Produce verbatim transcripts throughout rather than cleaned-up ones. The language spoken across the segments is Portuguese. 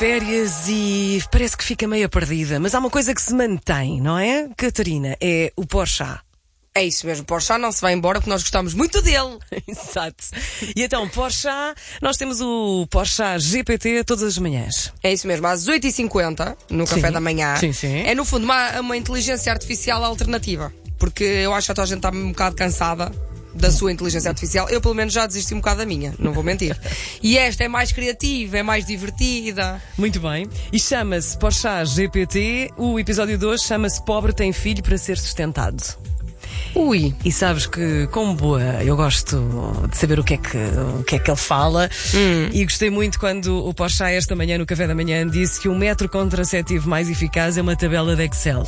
Férias e parece que fica meio perdida, mas há uma coisa que se mantém, não é, Catarina? É o Porsche. É isso mesmo, Porsche não se vai embora porque nós gostamos muito dele. Exato. E então, Porsche, nós temos o Porsche G P T todas as manhãs. É isso mesmo, às oito e cinquenta, no Sim. café da manhã. Sim, sim. É no fundo uma, uma inteligência artificial alternativa. Porque eu acho que a tua gente está um bocado cansada da sua inteligência artificial. Eu pelo menos já desisti um bocado da minha, não vou mentir. E esta é mais criativa, é mais divertida. Muito bem. E chama-se Porsche G P T. O episódio de hoje chama-se Pobre tem filho para ser sustentado. Ui. E sabes que, como boa, eu gosto de saber o que é que, o que, é que ele fala. Hum. E gostei muito quando o Porsche esta manhã, no café da manhã, disse que o método contraceptivo mais eficaz é uma tabela de Excel.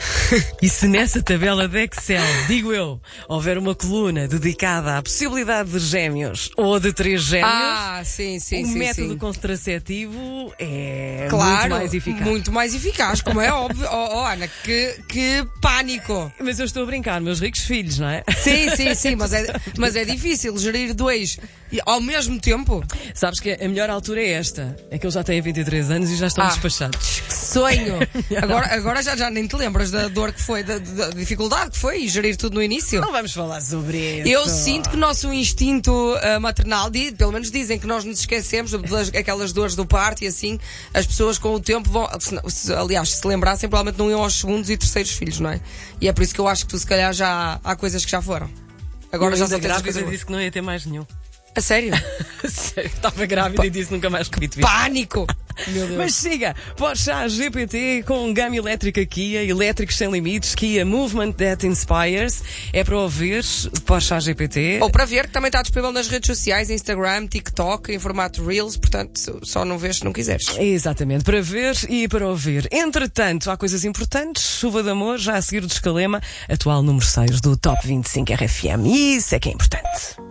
E se nessa tabela de Excel, digo eu, houver uma coluna dedicada à possibilidade de gêmeos ou de três gêmeos, Ah, sim, sim, o sim, método sim. contraceptivo é Claro, muito mais eficaz. muito mais eficaz, como é óbvio. Oh, oh, Ana, que, que pânico. Mas eu estou a brincar, meus ricos filhos, não é? Sim, sim, sim, mas é, mas é difícil gerir dois e ao mesmo tempo. Sabes que a melhor altura é esta. É que eles já têm vinte e três anos e já estão Ah. despachados. Que sonho! Agora, agora já, já nem te lembras da dor que foi, da, da dificuldade que foi gerir tudo no início. Não vamos falar sobre isso. Eu sinto que o nosso instinto uh, maternal, di- pelo menos dizem que nós nos esquecemos das aquelas dores do parto e assim, as pessoas com o tempo vão, se, se, aliás, se lembrassem, provavelmente não iam aos segundos e terceiros filhos, não é? E é por isso que eu acho que tu, se calhar, já há coisas que já foram. Agora Eu já ainda só tens as grávida coisas. disse que não ia ter mais nenhum. A sério? Sério, estava grávida e disse nunca mais repito isto. Pânico! Meu Deus. Mas siga, Porsche G P T com gama elétrica Kia, elétricos sem limites, Kia Movement That Inspires. É para ouvir Porsche G P T. Ou para ver, que também está disponível nas redes sociais, Instagram, TikTok, em formato Reels, portanto, só não vês se não quiseres. Exatamente, para ver e para ouvir. Entretanto, há coisas importantes. Chuva de Amor, já a seguir o Descalema, atual número seis do Top vinte e cinco R F M. E isso é que é importante.